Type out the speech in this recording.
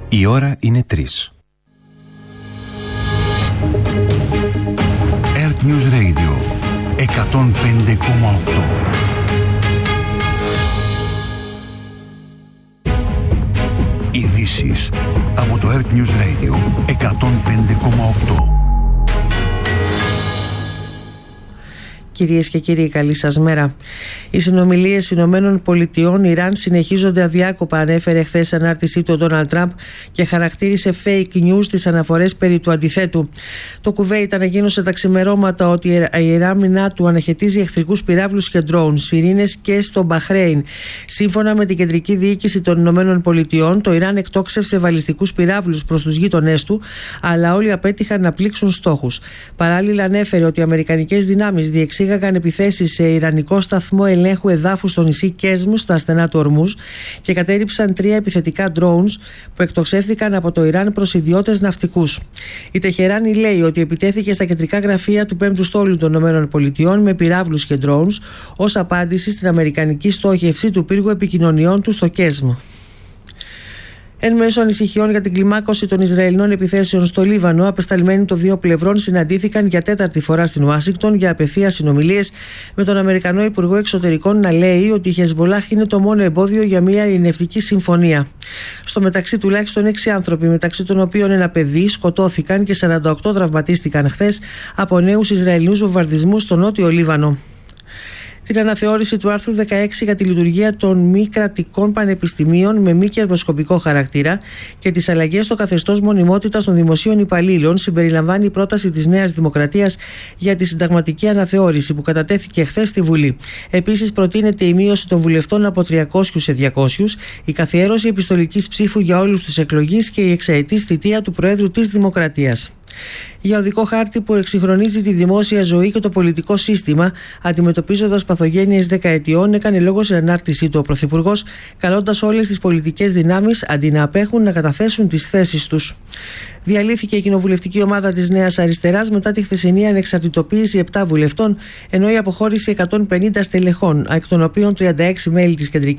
Η ώρα είναι 3. Earth News Radio 105,8. Ειδήσεις από το Earth News Radio 105,8. Κυρίες και κύριοι, καλή σας μέρα. Οι συνομιλίες Ηνωμένων Πολιτειών Ιράν συνεχίζονται αδιάκοπα, ανέφερε χθες ανάρτησή του ο Ντόναλντ Τραμπ και χαρακτήρισε fake news τις αναφορές περί του αντιθέτου. Το Κουβέιτ ανακοίνωσε τα ξημερώματα ότι η αεράμινα του αναχαιτίζει εχθρικούς πυράβλους και ντρόουν, σιρήνες και στο Μπαχρέιν. Σύμφωνα με την Κεντρική Διοίκηση των Ηνωμένων Πολιτειών, το Ιράν εκτόξευσε βαλιστικούς πυράβλους προς τους γείτονές του, αλλά όλοι απέτυχαν να πλήξουν στόχους. Παράλληλα, ανέφερε ότι οι αμερικανικές δυνάμεις διεξήγαγαν επιθέσεις σε ιρανικό σταθμό ελέγχου εδάφους στο νησί Κέσμου στα στενά του Ορμούζ και κατέριψαν 3 επιθετικά drones που εκτοξεύθηκαν από το Ιράν προς ιδιώτες ναυτικούς. Η Τεχεράνη λέει ότι επιτέθηκε στα κεντρικά γραφεία του 5ου στόλου των ΗΠΑ με πυράβλους και drones ως απάντηση στην αμερικανική στόχευση του πύργου επικοινωνιών του στο Κέσμο. Εν μέσω ανησυχιών για την κλιμάκωση των Ισραηλινών επιθέσεων στο Λίβανο, απεσταλμένοι των δύο πλευρών συναντήθηκαν για 4η φορά στην Ουάσιγκτον για απευθείας συνομιλίες, με τον Αμερικανό Υπουργό Εξωτερικών να λέει ότι η Χεσμπολάχ είναι το μόνο εμπόδιο για μια ειρηνευτική συμφωνία. Στο μεταξύ, τουλάχιστον 6 άνθρωποι, μεταξύ των οποίων ένα παιδί, σκοτώθηκαν και 48 τραυματίστηκαν χθες από νέους Ισραηλινούς βομβαρδισμούς στο νότιο Λίβανο. Την αναθεώρηση του άρθρου 16 για τη λειτουργία των μη κρατικών πανεπιστημίων με μη κερδοσκοπικό χαρακτήρα και τις αλλαγές στο καθεστώς μονιμότητας των δημοσίων υπαλλήλων συμπεριλαμβάνει η πρόταση της Νέας Δημοκρατίας για τη συνταγματική αναθεώρηση που κατατέθηκε χθες στη Βουλή. Επίσης, προτείνεται η μείωση των βουλευτών από 300 σε 200, η καθιέρωση επιστολικής ψήφου για όλους τους εκλογείς και η εξαετής θητεία του Προέδρου της Δημοκρατίας. Για οδικό χάρτη που εξυγχρονίζει τη δημόσια ζωή και το πολιτικό σύστημα, αντιμετωπίζοντας παθογένειες δεκαετιών, έκανε λόγο σε ανάρτησή του ο Πρωθυπουργός, καλώντας όλες τις πολιτικές δυνάμεις αντί να απέχουν να καταθέσουν τις θέσεις τους. Διαλύθηκε η κοινοβουλευτική ομάδα της Νέας Αριστεράς μετά τη χθεσινή ανεξαρτητοποίηση 7 βουλευτών, ενώ η αποχώρηση 150 στελεχών, εκ των οποίων 36 μέλη της Κεντρικής